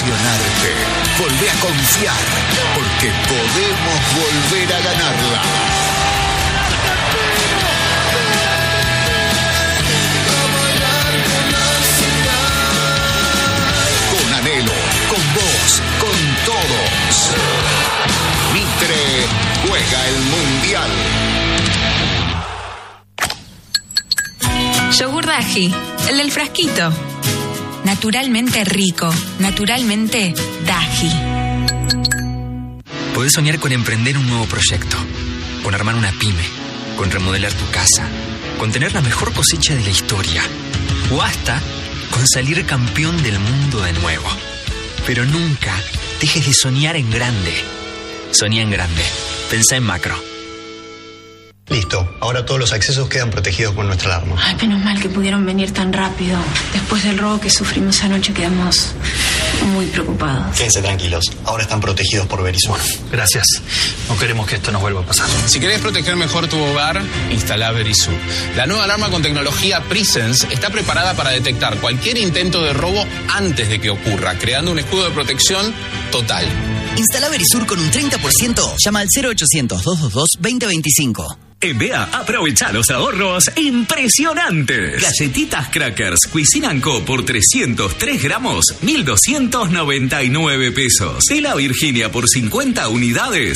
ilusionarte. Volvé a confiar, porque podemos volver a ganarla. Con anhelo, con vos, con todos. Mitre juega el Mundial. Yogur Daji, el del frasquito. Naturalmente rico, naturalmente Daji. Podés soñar con emprender un nuevo proyecto, con armar una pyme, con remodelar tu casa, con tener la mejor cosecha de la historia, o hasta con salir campeón del mundo de nuevo. Pero nunca dejes de soñar en grande. Soñá en grande. Pensá en macro. Listo, ahora todos los accesos quedan protegidos con nuestra alarma. Ay, menos mal que pudieron venir tan rápido. Después del robo que sufrimos anoche quedamos muy preocupados. Quédense tranquilos, ahora están protegidos por Verisur. Gracias, no queremos que esto nos vuelva a pasar. Si querés proteger mejor tu hogar, instalá Verisur. La nueva alarma con tecnología Presence está preparada para detectar cualquier intento de robo antes de que ocurra, creando un escudo de protección total. Instala Verisur con un 30%. Llama al 0800-222-2025. En BEA, aprovecha los ahorros impresionantes. Galletitas Crackers Cuisine & Co. por 303 gramos, 1.299 pesos. Tela Virginia por 50 unidades,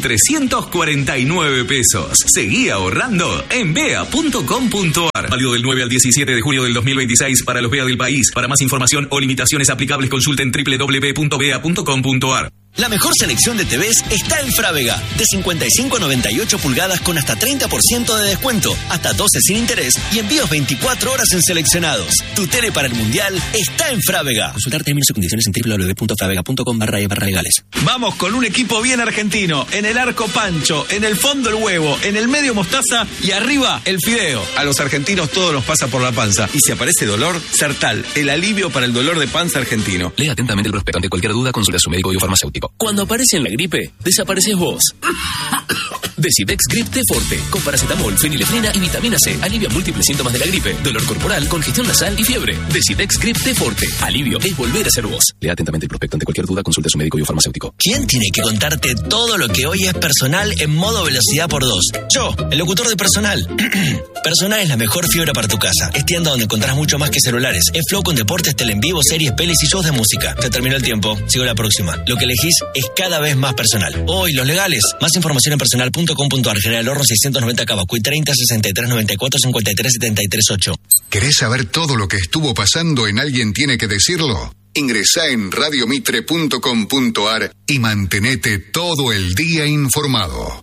1.349 pesos. Seguí ahorrando en bea.com.ar. Válido del 9 al 17 de junio del 2026 para los BEA del país. Para más información o limitaciones aplicables, consulten www.bea.com.ar. La mejor selección de TVs está en Frávega. De 55 a 98 pulgadas con hasta 30% de descuento, hasta 12 sin interés y envíos 24 horas en seleccionados. Tu tele para el Mundial está en Frávega. Consultar términos y condiciones en www.fravega.com/legales. Vamos con un equipo bien argentino. En el arco Pancho, en el fondo el huevo, en el medio mostaza y arriba el fideo. A los argentinos todo nos pasa por la panza. Y si aparece dolor, Sertal, el alivio para el dolor de panza argentino. Lea atentamente el prospecto. Ante cualquier duda, consulte a su médico y farmacéutico. Cuando aparece la gripe, desapareces vos. Decidex Grip T Forte, con paracetamol, fenilefrina y vitamina C. Alivia múltiples síntomas de la gripe, dolor corporal, congestión nasal y fiebre. Decidex Grip T Forte. Alivio es volver a ser vos. Lea atentamente el prospecto. Ante cualquier duda, consulte a su médico y farmacéutico. ¿Quién tiene que contarte todo lo que hoy es Personal en modo velocidad por 2? Yo, el locutor de Personal. Personal es la mejor fibra para tu casa. Es tienda donde encontrás mucho más que celulares. Es flow con deportes, tele en vivo, series, pelis y shows de música. Se terminó el tiempo. Sigo la próxima. Lo que elegís es cada vez más Personal. Hoy, los legales. Más información en personal.com.ar. General Horno 690 Cabacuy 30 63 94 53 73 8. ¿Querés saber todo lo que estuvo pasando en Alguien Tiene que Decirlo? Ingresá en radiomitre.com.ar y mantenete todo el día informado.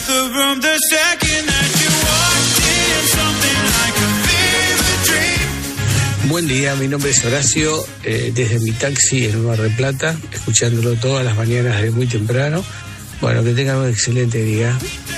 Buen día, mi nombre es Horacio, desde mi taxi en Mar del Plata, escuchándolo todas las mañanas desde muy temprano. Bueno, que tengan un excelente día.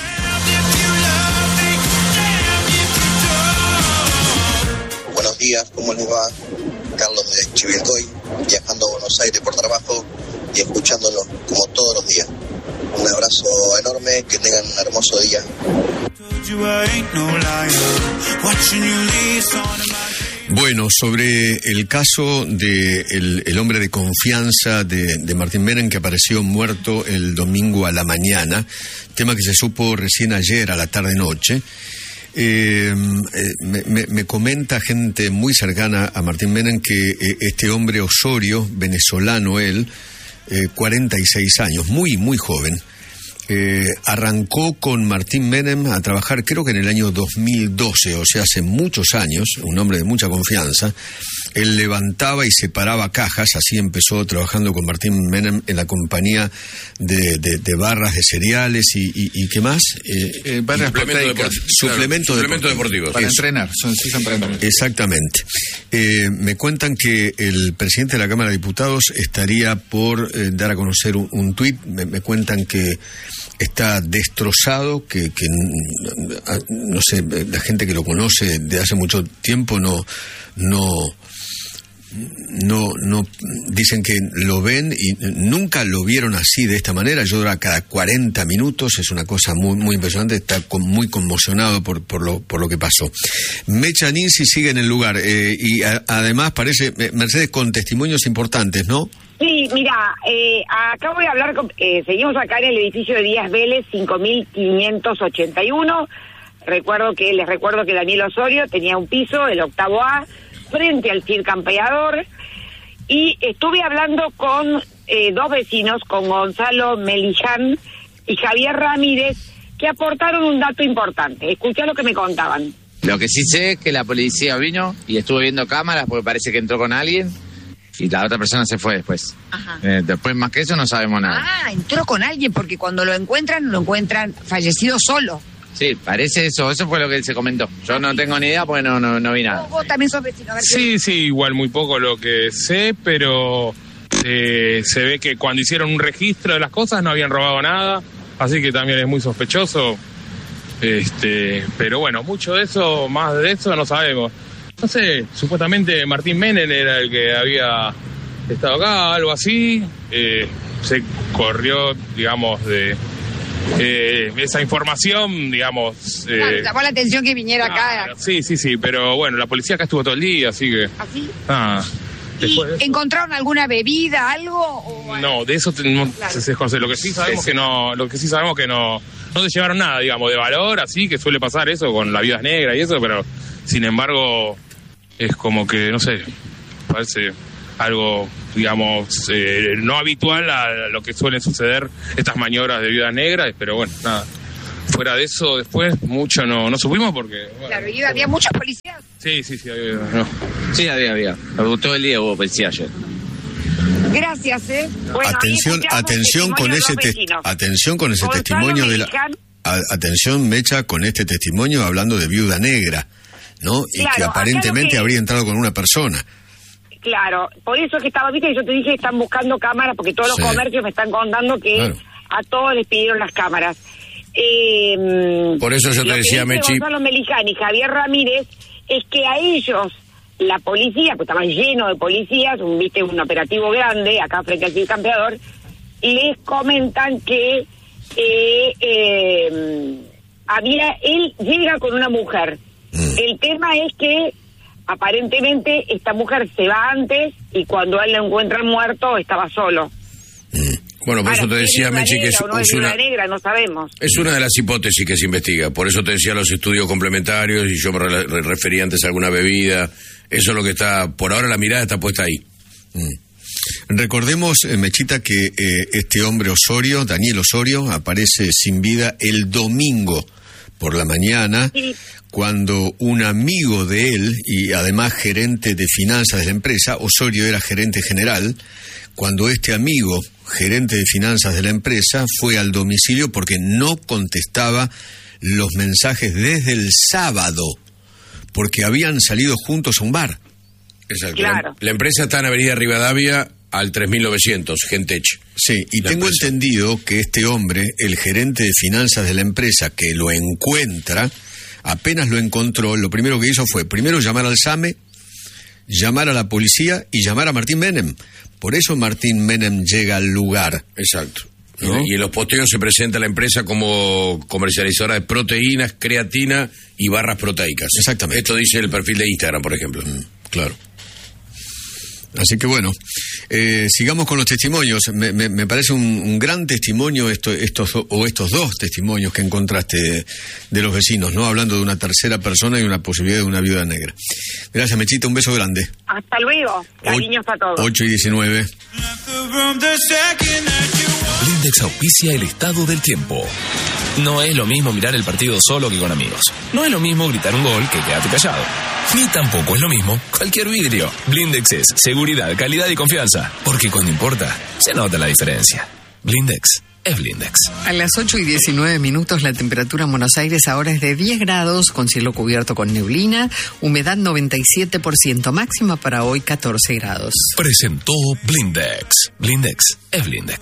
Buenos días, ¿cómo les va? Carlos de Chivilcoy, viajando a Buenos Aires por trabajo y escuchándolo como todos los días. Un abrazo enorme, que tengan un hermoso día. Bueno, sobre el caso de el hombre de confianza de Martín Menem, que apareció muerto el domingo a la mañana, tema que se supo recién ayer a la tarde-noche. Me comenta gente muy cercana a Martín Menem que este hombre Osorio, venezolano él, 46 años, muy, muy joven, arrancó con Martín Menem a trabajar creo que en el año 2012, o sea, hace muchos años, un hombre de mucha confianza. Él levantaba y separaba cajas, así empezó trabajando con Martín Menem en la compañía de barras de cereales y ¿qué más? Barras proteicas, suplementos deportivos. Para entrenar, son para entrenar. Exactamente. Me cuentan que el presidente de la Cámara de Diputados estaría por dar a conocer un tuit. Me cuentan que está destrozado, que no sé, la gente que lo conoce de hace mucho tiempo no dicen que lo ven y nunca lo vieron así, de esta manera. Llora cada 40 minutos, es una cosa muy, muy impresionante. Está muy conmocionado por lo que pasó. Mecha Ninzi sigue en el lugar y además parece, Mercedes, con testimonios importantes, ¿no? Sí, mira, acá voy a hablar, seguimos acá en el edificio de Díaz Vélez, 5581. Les recuerdo que Daniel Osorio tenía un piso, el 8A, frente al CIR Campeador, y estuve hablando con dos vecinos, con Gonzalo Meliján y Javier Ramírez, que aportaron un dato importante. Escuchá lo que me contaban. Lo que sí sé es que la policía vino y estuve viendo cámaras porque parece que entró con alguien y la otra persona se fue después. Ajá. Después más que eso no sabemos nada. Ah, entró con alguien porque cuando lo encuentran fallecido solo. Sí, parece eso fue lo que él se comentó. Yo no tengo ni idea porque no vi nada. Vos también sos vecino. A ver Sí, igual muy poco lo que sé, pero se ve que cuando hicieron un registro de las cosas no habían robado nada, así que también es muy sospechoso. Pero bueno, más de eso no sabemos. No sé, supuestamente Martín Menem era el que había estado acá, algo así. Se corrió, digamos, de esa información, digamos. Claro, llamó la atención que viniera acá. Sí, pero bueno, la policía acá estuvo todo el día, así que. ¿Así? ¿Y encontraron alguna bebida, algo? No, de eso no sé, José. Lo que sí sabemos que no se llevaron nada, digamos, de valor, así que suele pasar eso con la Viudas Negras y eso, pero sin embargo es como que, no sé, parece algo, digamos, no habitual a lo que suelen suceder estas maniobras de Viudas Negras, pero bueno, nada. Fuera de eso, después, mucho no supimos porque... Bueno, claro, y había muchas policías. Sí, había. No. Sí, había. Todo el día hubo policía ayer. Gracias, Bueno, atención con ese testimonio de la... Atención, Mecha, con este testimonio hablando de Viuda Negra, ¿no? Y claro, que aparentemente habría entrado con una persona. Claro, por eso es que estaba, viste, yo te dije que están buscando cámaras, porque todos los comercios me están contando que a todos les pidieron las cámaras. Por eso yo te decía, Mechi... Gonzalo Meliján y Javier Ramírez, es que a ellos, la policía, pues estaba lleno de policías, un operativo grande, acá frente al CIR Campeador, les comentan que él llega con una mujer. El tema es que aparentemente esta mujer se va antes y cuando a él lo encuentran muerto estaba solo. Bueno, por eso te decía, Mechi, que es una negra, no sabemos. Es una de las hipótesis que se investiga. Por eso te decía los estudios complementarios y yo me refería antes a alguna bebida. Eso es lo que está, por ahora la mirada está puesta ahí. Recordemos, Mechita, que este hombre Osorio, Daniel Osorio, aparece sin vida el domingo por la mañana, cuando un amigo de él, y además gerente de finanzas de la empresa, Osorio era gerente general, cuando este amigo, gerente de finanzas de la empresa, fue al domicilio porque no contestaba los mensajes desde el sábado, porque habían salido juntos a un bar. Exacto. Claro. La empresa está en Avenida Rivadavia al 3900, Gentech. Sí, y tengo entendido que este hombre, el gerente de finanzas de la empresa, que lo encuentra, apenas lo encontró, lo primero que hizo fue llamar al SAME, llamar a la policía y llamar a Martín Menem. Por eso Martín Menem llega al lugar. Exacto. ¿No? Y en los posteos se presenta la empresa como comercializadora de proteínas, creatina y barras proteicas. Exactamente. Esto dice el perfil de Instagram, por ejemplo. Claro. Así que bueno, sigamos con los testimonios. Me parece un gran testimonio estos dos testimonios que encontraste de los vecinos, ¿no? Hablando de una tercera persona y una posibilidad de una viuda negra. Gracias, Mechita, un beso grande. Hasta luego, cariños a todos. 8:19. Blindex auspicia el estado del tiempo. No es lo mismo mirar el partido solo que con amigos. No es lo mismo gritar un gol que quedarte callado. Ni tampoco es lo mismo cualquier vidrio. Blindex es seguridad, calidad y confianza. Porque cuando importa, se nota la diferencia. Blindex es Blindex. A las 8:19 la temperatura en Buenos Aires ahora es de 10 grados, con cielo cubierto con neblina, humedad 97%, máxima para hoy 14 grados. Presentó Blindex. Blindex es Blindex.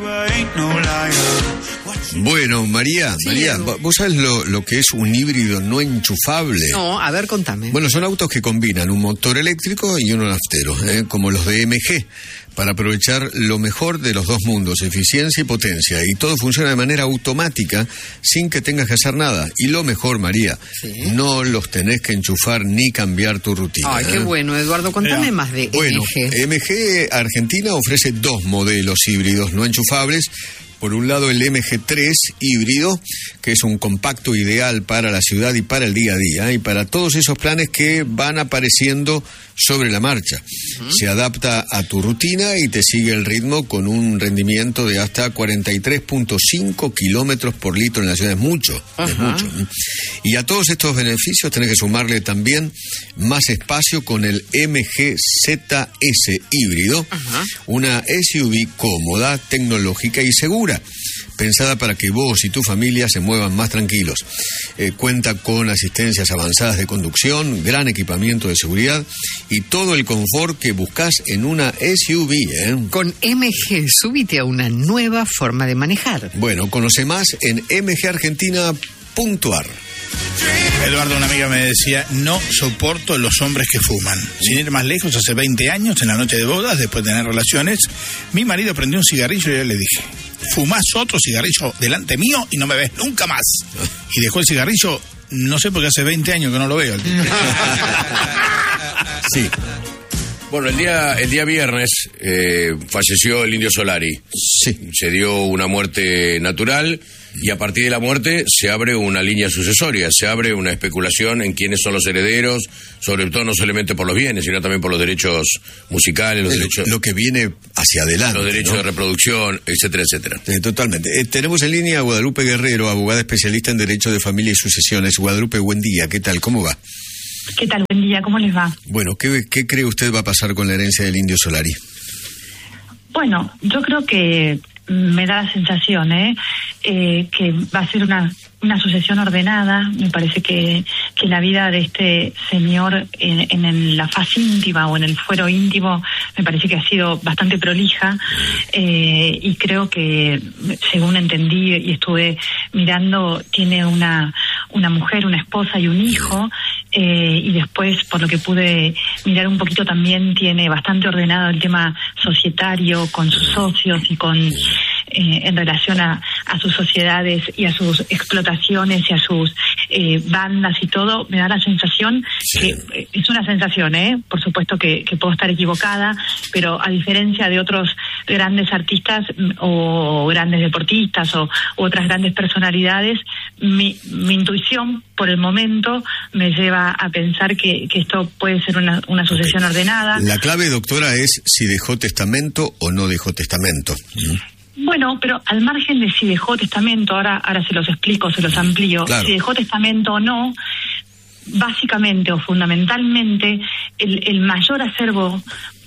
Bueno, María, ¿vos sabés lo que es un híbrido no enchufable? No, a ver, contame. Bueno, son autos que combinan un motor eléctrico y uno naftero, como los de MG. para aprovechar lo mejor de los dos mundos, eficiencia y potencia, y todo funciona de manera automática sin que tengas que hacer nada. Y lo mejor, María, no los tenés que enchufar ni cambiar tu rutina. Ay, qué bueno, Eduardo, contame más de MG. MG Argentina ofrece 2 modelos híbridos no enchufables. Por un lado, el MG3 híbrido, que es un compacto ideal para la ciudad y para el día a día, y para todos esos planes que van apareciendo sobre la marcha. Se adapta a tu rutina y te sigue el ritmo con un rendimiento de hasta 43.5 kilómetros por litro en la ciudad. Es mucho. Y a todos estos beneficios tenés que sumarle también más espacio con el MG ZS híbrido, una SUV cómoda, tecnológica y segura, pensada para que vos y tu familia se muevan más tranquilos. Cuenta con asistencias avanzadas de conducción, gran equipamiento de seguridad y todo el confort que buscas en una SUV. Con MG, súbite a una nueva forma de manejar. Bueno, conoce más en mgargentina.ar. Eduardo, una amiga me decía, no soporto los hombres que fuman. Sin ir más lejos, hace 20 años, en la noche de bodas, después de tener relaciones, mi marido prendió un cigarrillo y yo le dije, fumás otro cigarrillo delante mío y no me ves nunca más. Y dejó el cigarrillo, no sé, porque hace 20 años que no lo veo. Sí. Bueno, el día viernes falleció el Indio Solari. Sí. Se dio una muerte natural y a partir de la muerte se abre una línea sucesoria, se abre una especulación en quiénes son los herederos, sobre todo no solamente por los bienes, sino también por los derechos musicales, los derechos... Lo que viene hacia adelante. Los derechos de reproducción, etcétera, etcétera. Totalmente. Tenemos en línea a Guadalupe Guerrero, abogada especialista en Derecho de Familia y Sucesiones. Guadalupe, buen día. ¿Qué tal? ¿Cómo va? ¿Qué tal? Buen día. ¿Cómo les va? Bueno, ¿qué cree usted va a pasar con la herencia del Indio Solari? Bueno, yo creo que me da la sensación que va a ser una sucesión ordenada. Me parece que la vida de este señor en la faz íntima o en el fuero íntimo me parece que ha sido bastante prolija, y creo que, según entendí y estuve mirando, tiene una mujer, una esposa y un hijo, y después, por lo que pude mirar un poquito, también tiene bastante ordenado el tema societario con sus socios y con en relación a sus sociedades y a sus explotaciones y a sus bandas y todo. Me da la sensación que es una sensación, por supuesto que puedo estar equivocada, pero a diferencia de otros grandes artistas o grandes deportistas o otras grandes personalidades, mi intuición por el momento me lleva a pensar que esto puede ser una sucesión ordenada. La clave, doctora, es si dejó testamento o no dejó testamento. Bueno, pero al margen de si dejó testamento, ahora se los explico, se los amplío, si dejó testamento o no, básicamente o fundamentalmente el mayor acervo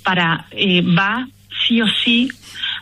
va sí o sí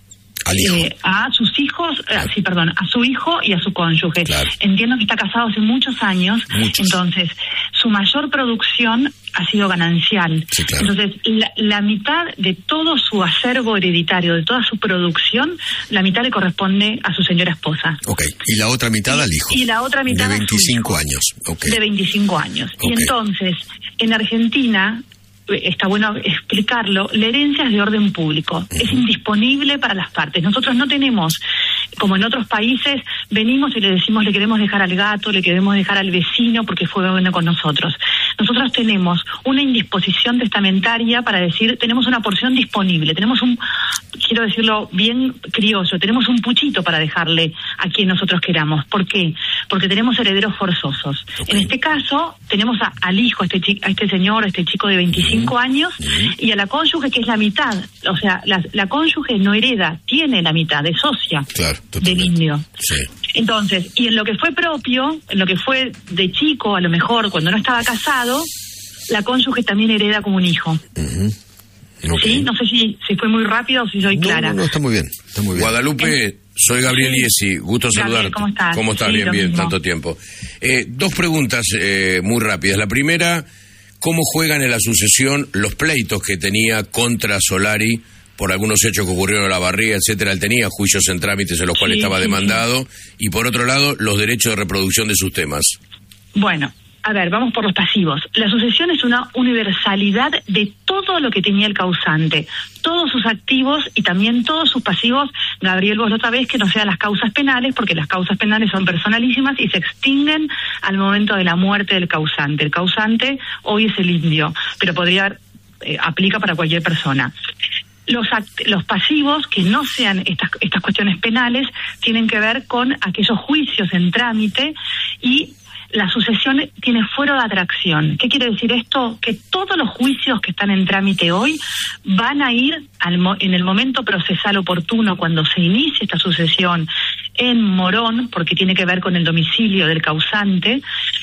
a sus hijos, a su hijo y a su cónyuge. Claro. Entiendo que está casado hace muchos años, entonces su mayor producción ha sido ganancial. Sí, claro. Entonces, la mitad de todo su acervo hereditario, de toda su producción, la mitad le corresponde a su señora esposa. Ok, y la otra mitad al hijo. Y la otra mitad de 25 años. Okay. De 25 años. Okay. Y entonces, en Argentina, está bueno explicarlo, la herencia es de orden público, es indisponible para las partes. Nosotros no tenemos, como en otros países, venimos y le decimos le queremos dejar al gato, le queremos dejar al vecino porque fue bueno con nosotros. Nosotros tenemos una indisposición testamentaria para decir, tenemos una porción disponible, tenemos quiero decirlo bien criollo, tenemos un puchito para dejarle a quien nosotros queramos. ¿Por qué? Porque tenemos herederos forzosos. Okay. En este caso, tenemos al hijo, a este señor, a este chico de 25 años, y a la cónyuge, que es la mitad. O sea, la cónyuge no hereda, tiene la mitad, es socia del indio. Sí. Entonces, y en lo que fue propio, en lo que fue de chico, a lo mejor cuando no estaba casado, la cónyuge también hereda como un hijo. Okay. ¿Sí? No sé si fue muy rápido o si soy clara. No, está muy bien. Está muy bien. Guadalupe, soy Gabriel Iesi, gusto saludarte. ¿Cómo estás? ¿Cómo estás? Sí, bien, tanto tiempo. Dos preguntas muy rápidas. La primera, ¿cómo juegan en la sucesión los pleitos que tenía contra Solari por algunos hechos que ocurrieron en la Barriga, etcétera? Él tenía juicios en trámites en los cuales estaba demandado. Y por otro lado, los derechos de reproducción de sus temas. Bueno, A ver, vamos por los pasivos. La sucesión es una universalidad de todo lo que tenía el causante, todos sus activos y también todos sus pasivos. Gabriel, vos la otra vez, que no sean las causas penales, porque las causas penales son personalísimas y se extinguen al momento de la muerte del causante. El causante hoy es el indio, pero aplica para cualquier persona. Los pasivos que no sean estas cuestiones penales tienen que ver con aquellos juicios en trámite, y la sucesión tiene fuero de atracción. ¿Qué quiere decir esto? Que todos los juicios que están en trámite hoy van a ir en el momento procesal oportuno, cuando se inicie esta sucesión en Morón, porque tiene que ver con el domicilio del causante.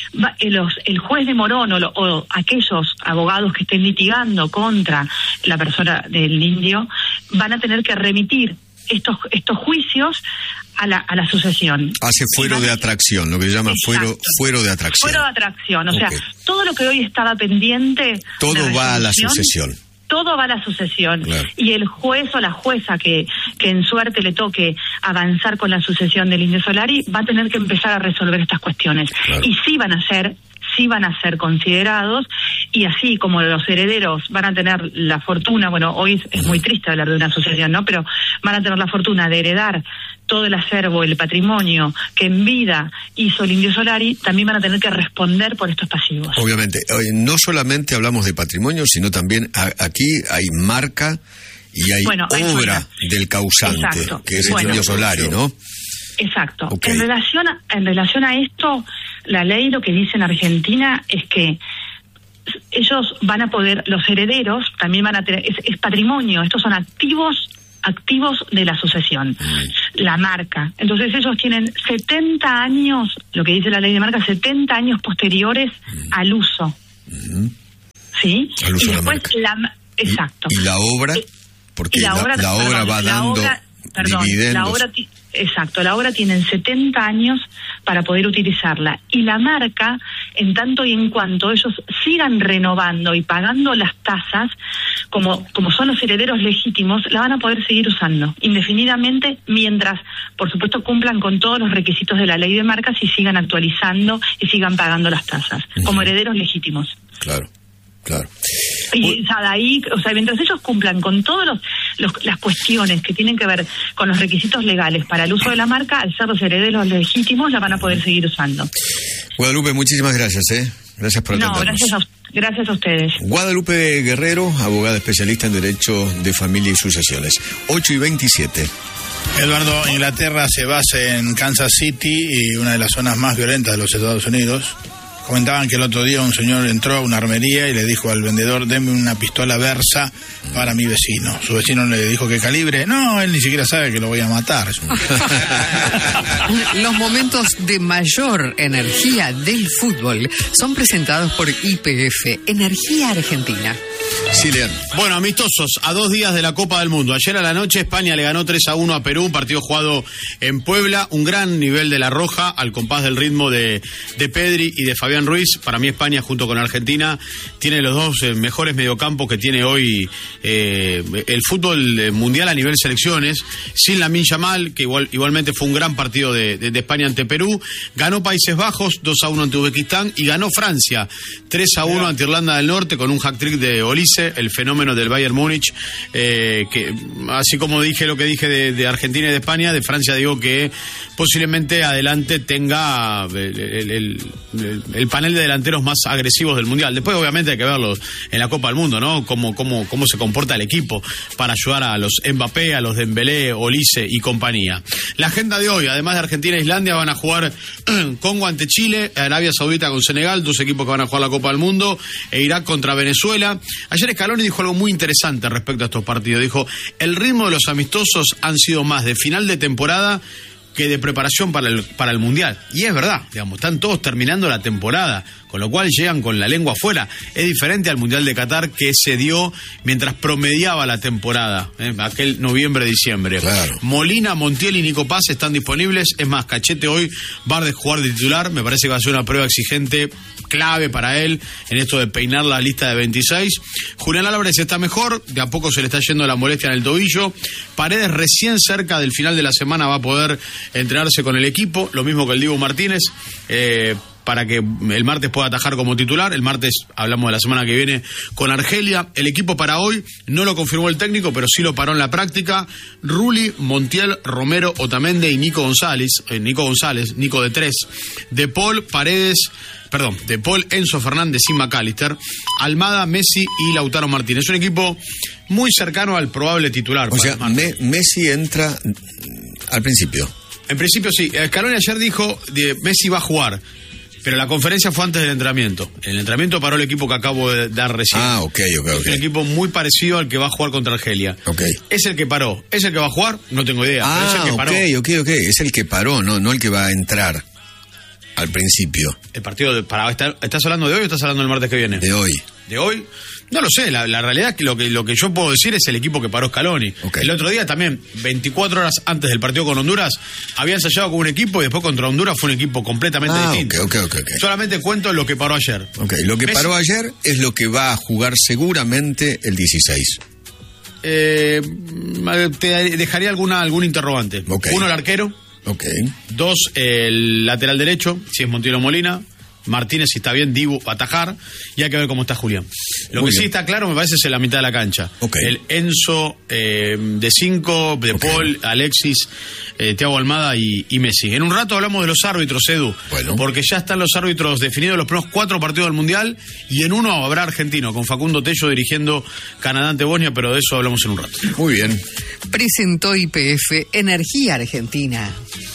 El juez de Morón o aquellos abogados que estén litigando contra la persona del indio van a tener que remitir estos juicios a la sucesión. Hace fuero de atracción, lo que se llama fuero de atracción. Fuero de atracción, o sea, todo lo que hoy estaba pendiente... Todo va a la sucesión. Todo va a la sucesión. Claro. Y el juez o la jueza que en suerte le toque avanzar con la sucesión del Indio Solari va a tener que empezar a resolver estas cuestiones. Claro. Y sí van a ser considerados, y así como los herederos van a tener la fortuna, bueno, hoy es muy triste hablar de una sucesión, ¿no? Pero van a tener la fortuna de heredar todo el acervo, el patrimonio que en vida hizo el Indio Solari, también van a tener que responder por estos pasivos. Obviamente, no solamente hablamos de patrimonio, sino también aquí hay marca y hay obra del causante, que es el Indio Solari, ¿no? Exacto. Okay. En relación a esto, la ley lo que dice en Argentina es que ellos van a poder, los herederos también van a tener, es patrimonio, estos son activos de la sucesión, la marca. Entonces ellos tienen 70 años, lo que dice la ley de marca, 70 años posteriores al uso. ¿Sí? Al uso y después exacto. ¿Y la obra? Porque la obra va dando dividendos. La obra tienen 70 años para poder utilizarla, y la marca, en tanto y en cuanto ellos sigan renovando y pagando las tasas, como son los herederos legítimos, la van a poder seguir usando indefinidamente, mientras, por supuesto, cumplan con todos los requisitos de la ley de marcas y sigan actualizando y sigan pagando las tasas, como herederos legítimos. Claro. Y ahí, mientras ellos cumplan con todas las cuestiones que tienen que ver con los requisitos legales para el uso de la marca, al ser los herederos legítimos, la van a poder seguir usando. Guadalupe, muchísimas gracias, Gracias por atendernos. Gracias a ustedes. Guadalupe Guerrero, abogada especialista en Derecho de Familia y Sucesiones. 8:27. Eduardo, Inglaterra se basa en Kansas City, y una de las zonas más violentas de los Estados Unidos. Comentaban que el otro día un señor entró a una armería y le dijo al vendedor: deme una pistola Versa para mi vecino. Su vecino le dijo: ¿qué calibre? No, él ni siquiera sabe que lo voy a matar. Los momentos de mayor energía del fútbol son presentados por YPF, Energía Argentina. Silian. Bueno, amistosos, a 2 días de la Copa del Mundo. Ayer a la noche España le ganó 3-1 a Perú, un partido jugado en Puebla, un gran nivel de La Roja, al compás del ritmo de Pedri y de Fabián Ruiz. Para mí España, junto con Argentina, tiene los dos mejores mediocampos que tiene hoy el fútbol mundial a nivel selecciones, sin Lamine Yamal, que igualmente fue un gran partido de España ante Perú. Ganó Países Bajos 2-1 ante Uzbekistán, y ganó Francia 3-1 ante Irlanda del Norte, con un hat-trick de Olise, el fenómeno del Bayern Múnich, que así como dije lo que dije de Argentina y de España, de Francia digo que posiblemente adelante tenga el panel de delanteros más agresivos del Mundial. Después obviamente hay que verlo en la Copa del Mundo, ¿no? Cómo se comporta el equipo para ayudar a los Mbappé, a los Dembélé, Olise y compañía. La agenda de hoy, además de Argentina e Islandia, van a jugar Congo ante Chile, Arabia Saudita con Senegal, 2 equipos que van a jugar la Copa del Mundo, e Irak contra Venezuela. Ayer Scaloni dijo algo muy interesante respecto a estos partidos. Dijo: el ritmo de los amistosos han sido más de final de temporada que de preparación para el Mundial. Y es verdad, digamos, están todos terminando la temporada, con lo cual llegan con la lengua afuera. Es diferente al Mundial de Qatar, que se dio mientras promediaba la temporada, aquel noviembre-diciembre. Claro. Molina, Montiel y Nico Paz están disponibles. Es más, Cachete hoy va a jugar de titular. Me parece que va a ser una prueba exigente, clave para él, en esto de peinar la lista de 26. Julián Álvarez está mejor, de a poco se le está yendo la molestia en el tobillo. Paredes, recién cerca del final de la semana, va a poder entrenarse con el equipo, lo mismo que el Dibu Martínez. para que el martes pueda atajar como titular. El martes hablamos de la semana que viene con Argelia. El equipo para hoy no lo confirmó el técnico, pero sí lo paró en la práctica. Rulli, Montiel, Romero, Otamendi y Nico González, Nico de 3. De Paul, Enzo Fernández y McAllister, Almada, Messi y Lautaro Martínez. Es un equipo muy cercano al probable titular. O sea, Messi entra al principio. En principio sí. Scaloni ayer dijo que Messi va a jugar, pero la conferencia fue antes del entrenamiento. En el entrenamiento paró el equipo que acabo de dar recién. Ok. Es un equipo muy parecido al que va a jugar contra Argelia. ¿Es el que paró? ¿Es el que va a jugar? No tengo idea. Pero es el que paró. Ok. Es el que paró, no el que va a entrar al principio. El partido ¿estás hablando de hoy o estás hablando del martes que viene? De hoy. ¿De hoy? No lo sé, la realidad es que lo que yo puedo decir es el equipo que paró Scaloni. El otro día también, 24 horas antes del partido con Honduras, había ensayado con un equipo y después contra Honduras fue un equipo completamente distinto. Ok. Solamente cuento lo que paró ayer. Lo que paró ayer es lo que va a jugar seguramente el 16. Te dejaría algún interrogante. Uno, el arquero. 2, el lateral derecho, si es Montiel o Molina. Martínez, si está bien, Dibu va a atajar, y hay que ver cómo está Julián. Lo que sí está claro, me parece, es en la mitad de la cancha. El Enzo de 5, de Paul, Alexis, Thiago Almada y Messi. En un rato hablamos de los árbitros, Edu, porque ya están los árbitros definidos los primeros 4 partidos del Mundial, y en uno habrá argentino, con Facundo Tello dirigiendo Canadá ante Bosnia, pero de eso hablamos en un rato. Muy bien. Presentó YPF Energía Argentina.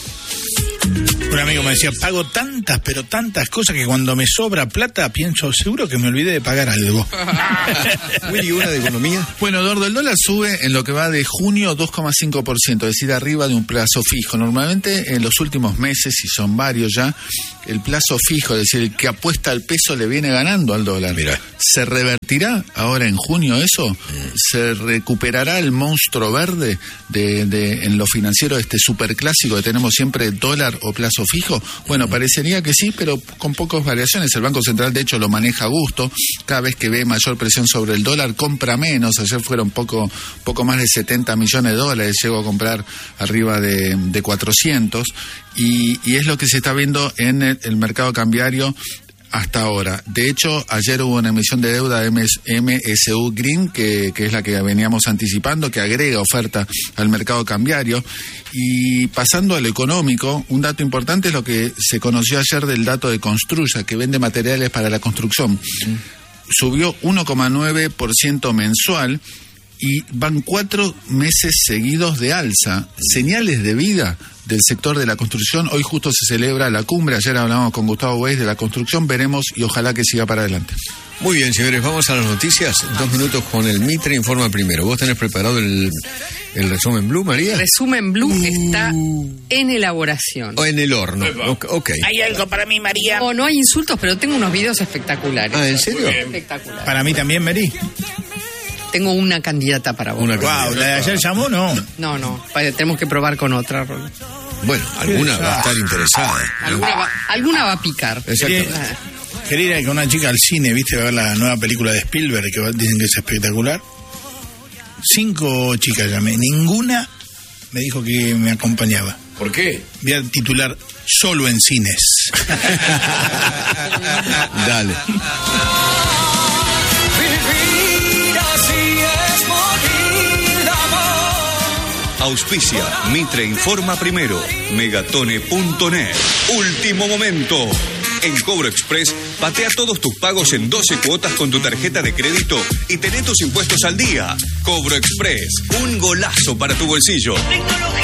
Un amigo me decía, pago tantas cosas que cuando me sobra plata pienso, seguro que me olvidé de pagar algo. Willy, ¿una de economía? Bueno, Eduardo, el dólar sube en lo que va de junio 2,5%, es decir, arriba de un plazo fijo. Normalmente en los últimos meses, y son varios ya, el plazo fijo, es decir, el que apuesta al peso le viene ganando al dólar. Mirá. ¿Se revertirá ahora en junio eso? ¿Se recuperará el monstruo verde en lo financiero, este superclásico que tenemos siempre, dólar o plazo fijo? Bueno, parecería que sí, pero con pocas variaciones. El Banco Central, de hecho, lo maneja a gusto. Cada vez que ve mayor presión sobre el dólar, compra menos. Ayer fueron poco más de 70 millones de dólares. Llegó a comprar arriba de 400. Y es lo que se está viendo en el mercado cambiario hasta ahora. De hecho, ayer hubo una emisión de deuda de MSU Green, que es la que veníamos anticipando, que agrega oferta al mercado cambiario. Y pasando a lo económico, un dato importante es lo que se conoció ayer del dato de Construya, que vende materiales para la construcción. Subió 1,9% mensual y van 4 meses seguidos de alza. Señales de vida del sector de la construcción. Hoy justo se celebra la cumbre. Ayer hablamos con Gustavo Weiss de la construcción. Veremos y ojalá que siga para adelante. Muy bien, señores, vamos a las noticias. 2 minutos con el Mitre Informa Primero. ¿Vos tenés preparado el resumen Blue, María? El resumen Blue está en elaboración. O en el horno. Ok. ¿Hay algo para mí, María? No hay insultos, pero tengo unos videos espectaculares. ¿En serio? Espectaculares. Para mí también, Mary. Tengo una candidata para vos. Wow, ¿la de ayer llamó? No. No. Tenemos que probar con otra, Rolo. Bueno, alguna va a estar interesada. Alguna va a picar. Quería ir con una chica al cine, ¿viste? A ver la nueva película de Spielberg, que dicen que es espectacular. 5 chicas llamé. Ninguna me dijo que me acompañaba. ¿Por qué? Voy a titular Solo en cines. Dale. Auspicia Mitre Informa Primero, Megatone.net. Último momento. En Cobro Express, patea todos tus pagos en 12 cuotas con tu tarjeta de crédito y tené tus impuestos al día. Cobro Express, un golazo para tu bolsillo.